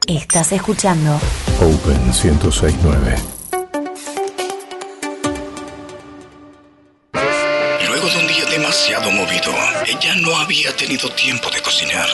Estás escuchando Open 106.9. Luego de un día demasiado movido, ella no había tenido tiempo de cocinar.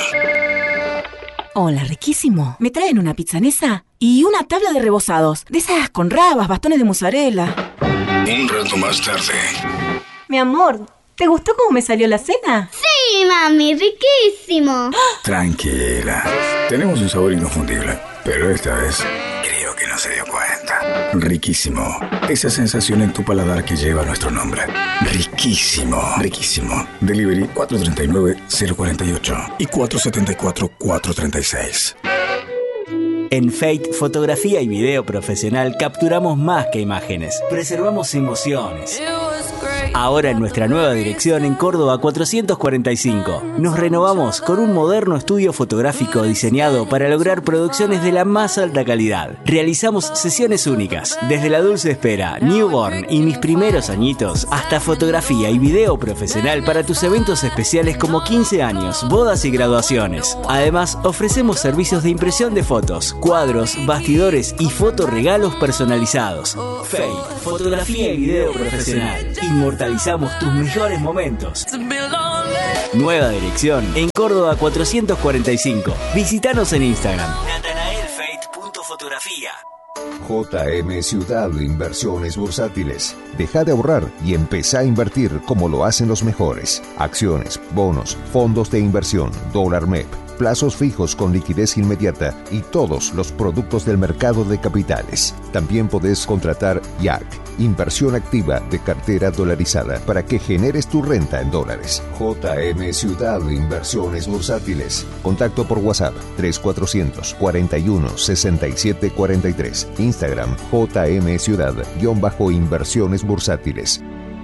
Hola, riquísimo. ¿Me traen una pizzanesa? Y una tabla de rebozados. De esas con rabas, bastones de mozzarella. Un rato más tarde. Mi amor, ¿te gustó cómo me salió la cena? Sí, mami, riquísimo. Tranquila. Tenemos un sabor inconfundible, pero esta vez creo que no se dio cuenta. Riquísimo. Esa sensación en tu paladar que lleva nuestro nombre. Riquísimo. Riquísimo. Delivery 439-048 y 474-436. En Fate, fotografía y video profesional, capturamos más que imágenes. Preservamos emociones. Ahora en nuestra nueva dirección en Córdoba 445. Nos renovamos con un moderno estudio fotográfico diseñado para lograr producciones de la más alta calidad. Realizamos sesiones únicas, desde la dulce espera, newborn y mis primeros añitos, hasta fotografía y video profesional para tus eventos especiales como 15 años, bodas y graduaciones. Además, ofrecemos servicios de impresión de fotos, cuadros, bastidores y fotorregalos personalizados. Fate, fotografía y video profesional. Inmortalizamos tus mejores momentos. Nueva dirección en Córdoba 445. Visítanos en Instagram. natanaelfate.fotografía. JM Ciudad Inversiones Bursátiles. Deja de ahorrar y empezá a invertir como lo hacen los mejores. Acciones, bonos, fondos de inversión, dólar MEP, plazos fijos con liquidez inmediata y todos los productos del mercado de capitales. También podés contratar IAC, inversión activa de cartera dolarizada, para que generes tu renta en dólares. JM Ciudad Inversiones Bursátiles. Contacto por WhatsApp 3400 41 67 43. Instagram JM Ciudad-Inversiones Bursátiles.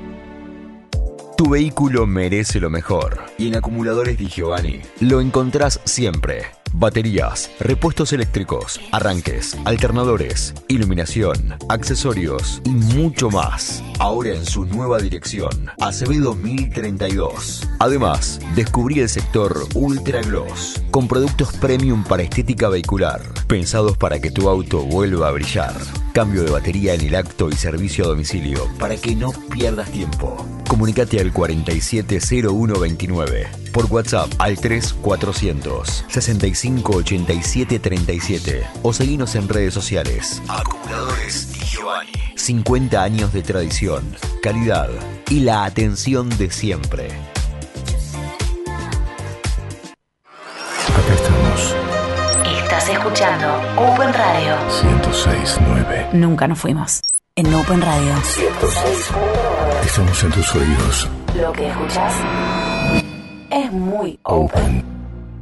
Tu vehículo merece lo mejor. Y en Acumuladores Di Giovanni lo encontrás siempre. Baterías, repuestos eléctricos, arranques, alternadores, iluminación, accesorios y mucho más. Ahora en su nueva dirección, Acevedo 1032. Además, descubrí el sector Ultra Gloss, con productos premium para estética vehicular, pensados para que tu auto vuelva a brillar. Cambio de batería en el acto y servicio a domicilio, para que no pierdas tiempo. Comunicate al 470129, por WhatsApp al 3400 65 87 37 o seguinos en redes sociales. Acumuladores Di Giovanni. 50 años de tradición, calidad y la atención de siempre. Acá estamos. Estás escuchando Open Radio 106.9. Nunca nos fuimos. En Open Radio 106.9. Estamos en tus oídos. Lo que escuchas es muy open.